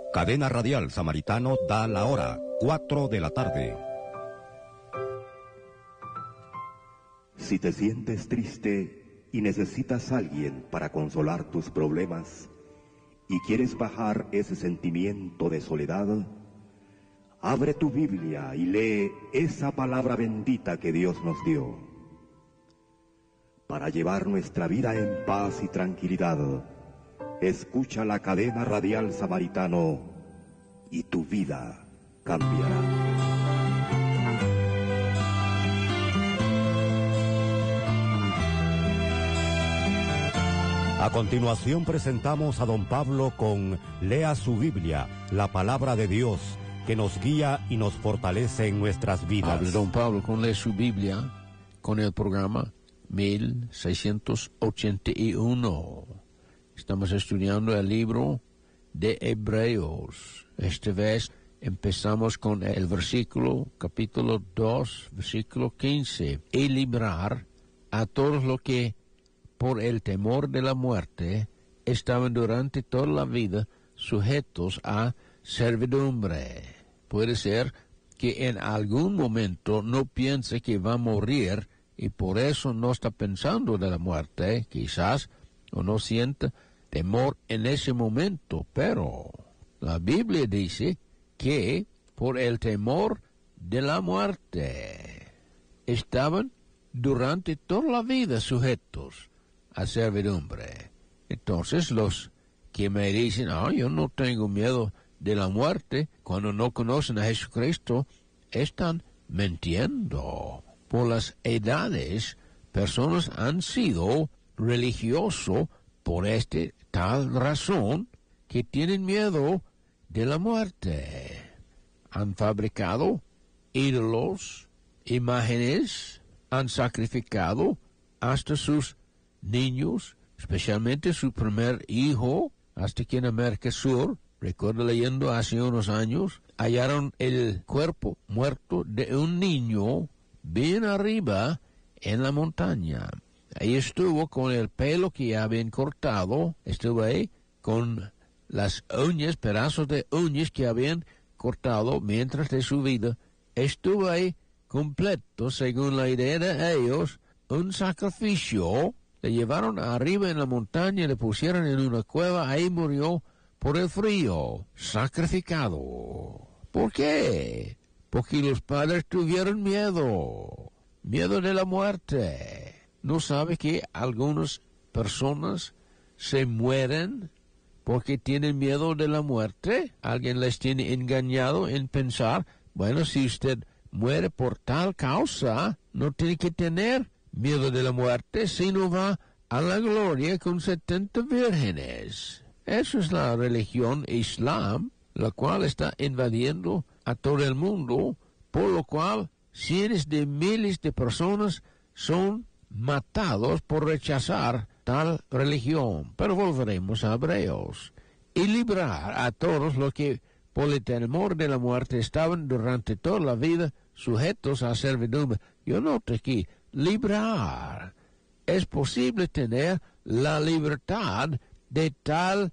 Cadena Radial Samaritano da la hora, 4 de la tarde. Si te sientes triste y necesitas a alguien para consolar tus problemas y quieres bajar ese sentimiento de soledad, abre tu Biblia y lee esa palabra bendita que Dios nos dio. Para llevar nuestra vida en paz y tranquilidad, escucha la Cadena Radial Samaritano y tu vida cambiará. A continuación presentamos a don Pablo con Lea su Biblia, la palabra de Dios, que nos guía y nos fortalece en nuestras vidas. Habla don Pablo con Lea su Biblia, con el programa 1681. Estamos estudiando el libro de Hebreos. Esta vez empezamos con el versículo, capítulo 2, versículo 15. Y librar a todos los que por el temor de la muerte estaban durante toda la vida sujetos a servidumbre. Puede ser que en algún momento no piense que va a morir y por eso no está pensando de la muerte, quizás, o no sienta temor en ese momento, pero la Biblia dice que por el temor de la muerte estaban durante toda la vida sujetos a servidumbre. Entonces los que me dicen, yo no tengo miedo de la muerte, cuando no conocen a Jesucristo, están mintiendo. Por las edades, personas han sido religiosos por tal razón que tienen miedo de la muerte. Han fabricado ídolos, imágenes, han sacrificado hasta sus niños, especialmente su primer hijo, hasta que en América Sur, recuerdo leyendo hace unos años, hallaron el cuerpo muerto de un niño bien arriba en la montaña. Ahí estuvo con el pelo que ya habían cortado, estuvo ahí con las uñas, pedazos de uñas que habían cortado mientras de su vida. Estuvo ahí completo, según la idea de ellos, un sacrificio. Le llevaron arriba en la montaña, le pusieron en una cueva, ahí murió por el frío, sacrificado. ¿Por qué? Porque los padres tuvieron miedo de la muerte. ¿No sabe que algunas personas se mueren porque tienen miedo de la muerte? Alguien les tiene engañado en pensar, bueno, si usted muere por tal causa, no tiene que tener miedo de la muerte, sino va a la gloria con 70 vírgenes. Eso es la religión Islam, la cual está invadiendo a todo el mundo, por lo cual cientos de miles de personas son matados por rechazar tal religión. Pero volveremos a Hebreos. Y librar a todos los que por el temor de la muerte estaban durante toda la vida sujetos a servidumbre. Yo noto aquí, librar. Es posible tener la libertad de tal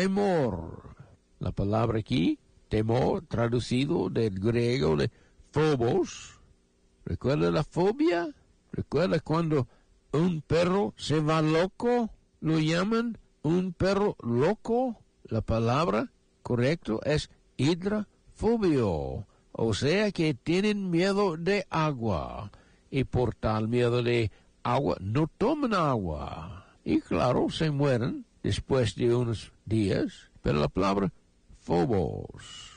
temor. La palabra aquí, temor, traducido del griego de phobos. ¿Recuerda la fobia? ¿Recuerda cuando un perro se va loco? Lo llaman un perro loco. La palabra correcta es hidrofobio. O sea que tienen miedo de agua. Y por tal miedo de agua no toman agua. Y claro, se mueren después de unos días. Pero la palabra phobos,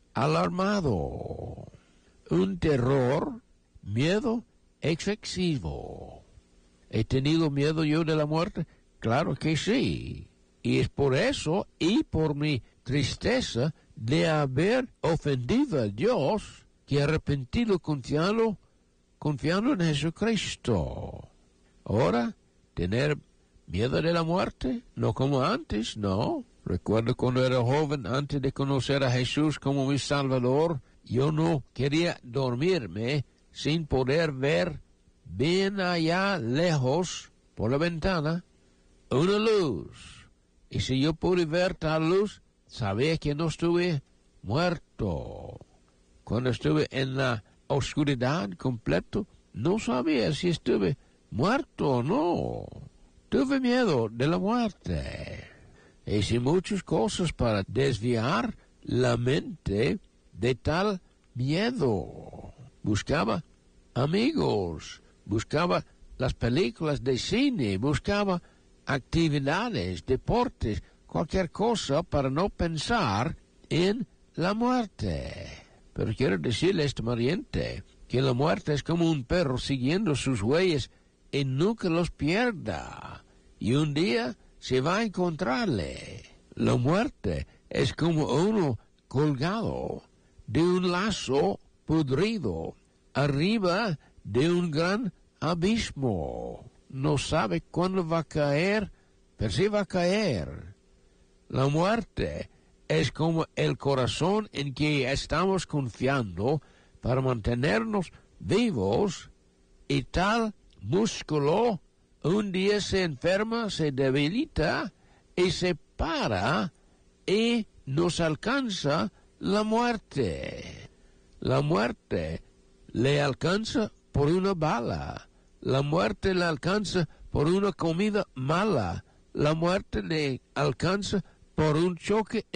alarmado, un terror, miedo excesivo. ¿He tenido miedo yo de la muerte? Claro que sí. Y es por eso y por mi tristeza de haber ofendido a Dios que he arrepentido confiando en Jesucristo. Ahora, tener miedo de la muerte, no como antes, no. Recuerdo cuando era joven, antes de conocer a Jesús como mi Salvador, yo no quería dormirme sin poder ver bien allá lejos, por la ventana, una luz. Y si yo pude ver tal luz, sabía que no estuve muerto. Cuando estuve en la oscuridad completo, no sabía si estuve muerto o no. Tuve miedo de la muerte. Hice muchas cosas para desviar la mente de tal miedo. Buscaba amigos, buscaba las películas de cine, buscaba actividades, deportes, cualquier cosa para no pensar en la muerte. Pero quiero decirle a este pariente que la muerte es como un perro siguiendo sus huellas y nunca los pierda. Y un día se va a encontrarle. La muerte es como uno colgado de un lazo podrido arriba de un gran abismo. No sabe cuándo va a caer, pero sí va a caer. La muerte es como el corazón en que estamos confiando para mantenernos vivos, y tal músculo un día se enferma, se debilita y se para y nos alcanza la muerte. La muerte le alcanza por una bala. La muerte le alcanza por una comida mala. La muerte le alcanza por un choque